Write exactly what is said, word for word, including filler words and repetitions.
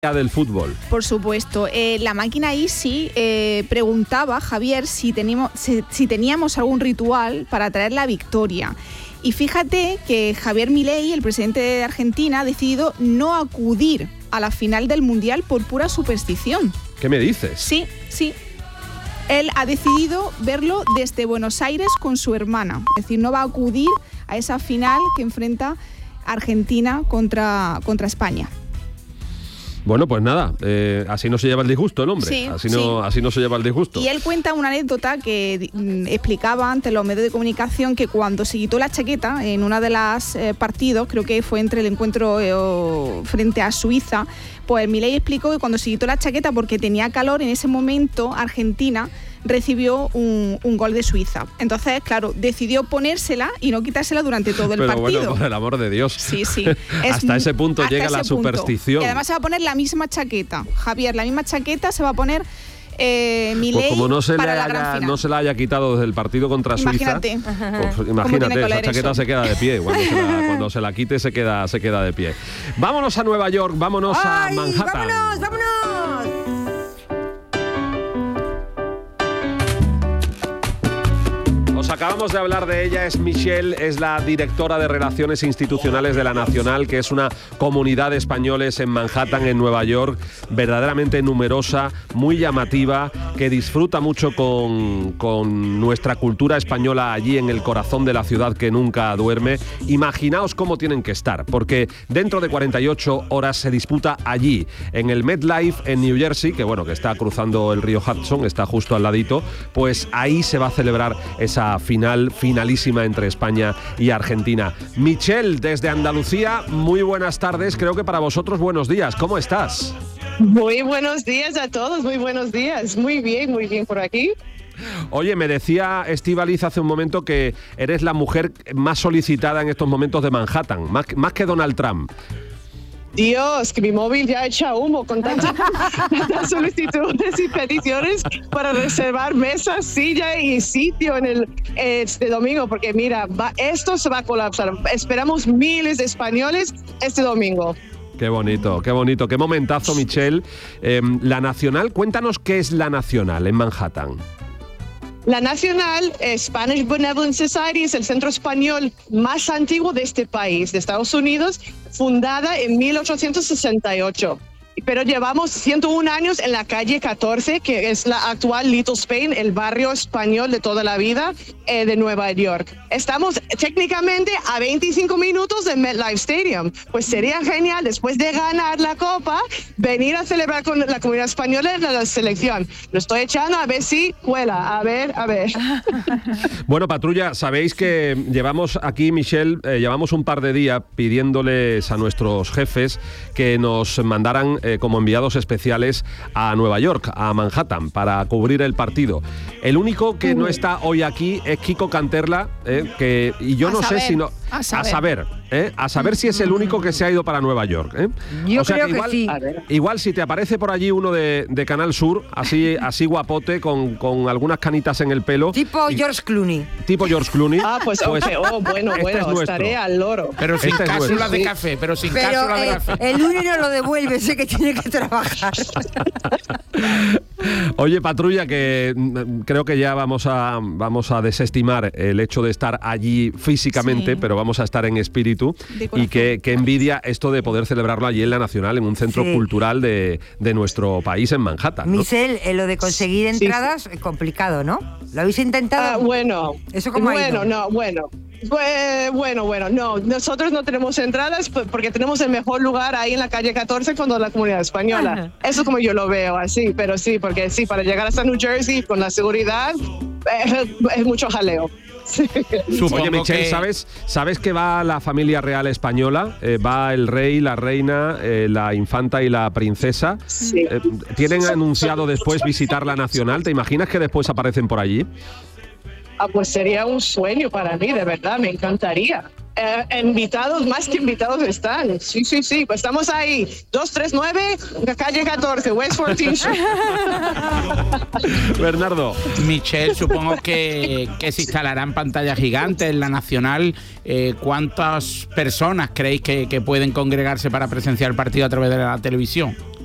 del fútbol. Por supuesto. Eh, la máquina Easy eh, preguntaba, Javier, si teníamos, si, si teníamos algún ritual para traer la victoria. Y fíjate que Javier Milei, el presidente de Argentina, ha decidido no acudir a la final del Mundial por pura superstición. ¿Qué me dices? Sí, sí. Él ha decidido verlo desde Buenos Aires con su hermana. Es decir, no va a acudir a esa final que enfrenta Argentina contra, contra España. Bueno, pues nada, eh, así no se lleva el disgusto el hombre, sí, así, no, sí. así no se lleva el disgusto. Y él cuenta una anécdota que mm, explicaba ante los medios de comunicación que cuando se quitó la chaqueta en una de las eh, partidos, creo que fue entre el encuentro eh, frente a Suiza, pues Milei explicó que cuando se quitó la chaqueta porque tenía calor, en ese momento Argentina recibió un, un gol de Suiza. Entonces, claro, decidió ponérsela y no quitársela durante todo el Pero partido. Bueno, por el amor de Dios. Sí, sí. Es, hasta ese punto hasta llega ese la punto. superstición. Y además se va a poner la misma chaqueta. Javier, la misma chaqueta se va a poner eh, Milei pues como no se, para le la haya, gran final. no se la haya quitado desde el partido contra Imagínate. Suiza, pues imagínate, esa chaqueta eso? se queda de pie. Cuando se la, cuando se la quite se queda, se queda de pie. Vámonos a Nueva York, vámonos ¡Ay, a Manhattan. vámonos, vámonos! Acabamos de hablar de ella, es Michelle, es la directora de Relaciones Institucionales de La Nacional, que es una comunidad de españoles en Manhattan, en Nueva York, verdaderamente numerosa, muy llamativa, que disfruta mucho con, con nuestra cultura española allí en el corazón de la ciudad que nunca duerme. Imaginaos cómo tienen que estar, porque dentro de cuarenta y ocho horas se disputa allí, en el MetLife en New Jersey, que bueno, que está cruzando el río Hudson, está justo al ladito, pues ahí se va a celebrar esa final, finalísima entre España y Argentina. Michelle, desde Andalucía, muy buenas tardes, creo que para vosotros buenos días, ¿cómo estás? Muy buenos días a todos, muy buenos días, muy bien, muy bien por aquí. Oye, me decía Estíbaliz hace un momento que eres la mujer más solicitada en estos momentos de Manhattan, más, más que Donald Trump. Dios, que mi móvil ya echa humo con tantas, tantas solicitudes y peticiones para reservar mesas, silla y sitio en el este domingo, porque mira, va, esto se va a colapsar. Esperamos miles de españoles este domingo. Qué bonito, qué bonito, qué momentazo, Michelle. Eh, la Nacional, cuéntanos qué es La Nacional en Manhattan. La Nacional Spanish Benevolent Society es el centro español más antiguo de este país, de Estados Unidos, fundada en mil ochocientos sesenta y ocho. Pero llevamos ciento un años en la calle catorce, que es la actual Little Spain, el barrio español de toda la vida eh, de Nueva York. Estamos técnicamente a veinticinco minutos del MetLife Stadium. Pues sería genial, después de ganar la Copa, venir a celebrar con la comunidad española en la selección. Lo estoy echando a ver si cuela, a ver, a ver. Bueno, patrulla, sabéis que llevamos aquí, Michelle, eh, llevamos un par de días pidiéndoles a nuestros jefes que nos mandaran eh, como enviados especiales a Nueva York, a Manhattan, para cubrir el partido. El único que no está hoy aquí es Kiko Canterla, eh, que, y yo a no saber, sé si no... A saber. A saber, ¿eh? a saber si es el único que se ha ido para Nueva York. ¿eh? Yo o sea creo que igual, que sí. Igual si te aparece por allí uno de, de Canal Sur, así, así guapote, con, con algunas canitas en el pelo. Tipo y, George Clooney. Tipo George Clooney. Ah, pues, pues okay. oh, bueno, este bueno, es estaré al loro. Pero sin Este es cápsulas nuestro. de café, pero sin Pero cápsulas de eh, café. el lunes no lo devuelve, sé que tiene que trabajar. Oye, patrulla, que mm, creo que ya vamos a, vamos a desestimar el hecho de estar allí físicamente, Sí. pero vamos a estar en espíritu. De Y corazón. que, que envidia esto de poder celebrarlo allí en la Nacional, en un centro Sí. cultural de, de nuestro país, en Manhattan, ¿no? Michelle, eh, lo de conseguir Sí. entradas es complicado, ¿no? ¿Lo habéis intentado? Ah, bueno, ¿Eso cómo ha bueno, ido? no, bueno. Bue- Bueno, bueno, no, nosotros no tenemos entradas p- porque tenemos el mejor lugar ahí en la calle catorce con la comunidad española. Eso como yo lo veo así, pero sí, porque sí, para llegar hasta New Jersey con la seguridad eh, es mucho jaleo. Sí. Supongo Oye, Michelle, que- ¿sabes, ¿sabes que va la familia real española? Eh, va el rey, la reina, eh, la infanta y la princesa. Sí. Eh, ¿Tienen anunciado después visitar la Nacional? ¿Te imaginas que después aparecen por allí? Ah, pues sería un sueño para mí, de verdad, me encantaría. Eh, invitados, más que invitados están. Sí, sí, sí, pues estamos ahí. dos tres nueve, calle catorce, West catorce Street. Bernardo. Michelle, supongo que, que se instalarán pantallas gigantes en la Nacional. Eh, ¿Cuántas personas creéis que, que pueden congregarse para presenciar el partido a través de la televisión?